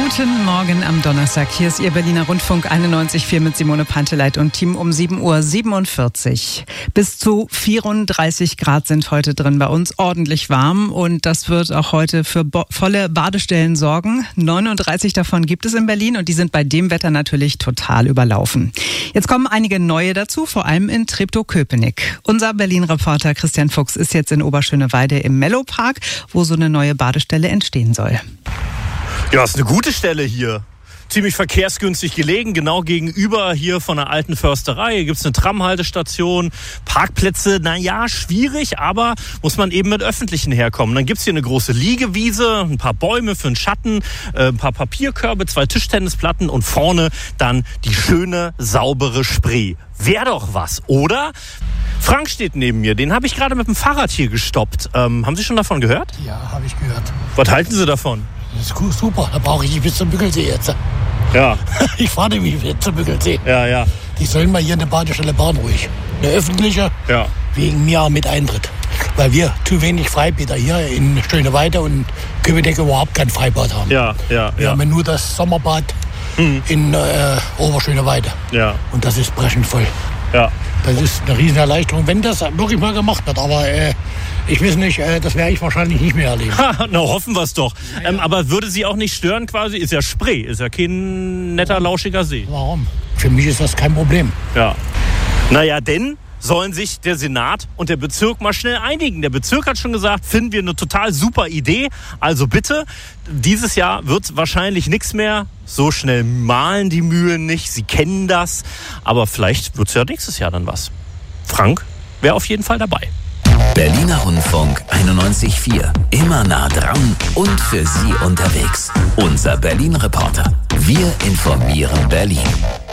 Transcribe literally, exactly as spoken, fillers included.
Guten Morgen am Donnerstag. Hier ist Ihr Berliner Rundfunk einundneunzig Komma vier mit Simone Panteleit und Team um sieben Uhr siebenundvierzig. Bis zu vierunddreißig Grad sind heute drin bei uns, ordentlich warm, und das wird auch heute für bo- volle Badestellen sorgen. neununddreißig davon gibt es in Berlin und die sind bei dem Wetter natürlich total überlaufen. Jetzt kommen einige neue dazu, vor allem in Treptow-Köpenick. Unser Berlin-Reporter Christian Fuchs ist jetzt in Oberschöneweide im Mellow-Park, wo so eine neue Badestelle entstehen soll. Ja, ist eine gute Stelle hier. Ziemlich verkehrsgünstig gelegen, genau gegenüber hier von der alten Försterei. Hier gibt's eine Tramhaltestation, Parkplätze, naja, schwierig, aber muss man eben mit Öffentlichen herkommen. Dann gibt's hier eine große Liegewiese, ein paar Bäume für den Schatten, ein paar Papierkörbe, zwei Tischtennisplatten und vorne dann die schöne, saubere Spree. Wär doch was, oder? Frank steht neben mir, den habe ich gerade mit dem Fahrrad hier gestoppt. Ähm, haben Sie schon davon gehört? Ja, habe ich gehört. Was halten Sie davon? Das ist cool, super, da brauche ich nicht bis zum Büggelsee jetzt. Ja. Ich fahre nämlich jetzt zum Büggelsee. Ja, ja. Die sollen mal hier eine Badestelle bauen, ruhig. Eine öffentliche, Ja. wegen mir mit Eintritt. Weil wir zu wenig Freibäder hier in Schöneweide und Köpenick überhaupt kein Freibad haben. Ja, ja, Wir ja. haben ja nur das Sommerbad Mhm. in äh, Oberschöneweide. Ja, Und das ist brechend voll. ja. Das ist eine riesen Erleichterung, wenn das wirklich mal gemacht wird. Aber äh, ich weiß nicht, äh, das werde ich wahrscheinlich nicht mehr erleben. Ha, na, hoffen wir es doch. Ähm, aber würde Sie auch nicht stören quasi? Ist ja Spree, ist ja kein netter, lauschiger See. Warum? Für mich ist das kein Problem. Ja. Naja, denn sollen sich der Senat und der Bezirk mal schnell einigen. Der Bezirk hat schon gesagt, finden wir eine total super Idee. Also bitte, dieses Jahr wird wahrscheinlich nichts mehr. So schnell mahlen die Mühlen nicht. Sie kennen das. Aber vielleicht wird es ja nächstes Jahr dann was. Frank wäre auf jeden Fall dabei. Berliner Rundfunk einundneunzig Komma vier. Immer nah dran und für Sie unterwegs. Unser Berlin-Reporter. Wir informieren Berlin.